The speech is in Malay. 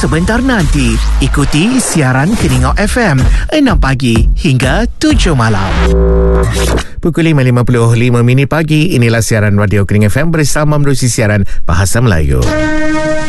sebentar nanti. Ikuti siaran Keningau FM 6 pagi hingga 7 malam. Pukul 5.55 pagi, inilah siaran Radio Keningau FM bersama menerusi siaran Bahasa Melayu.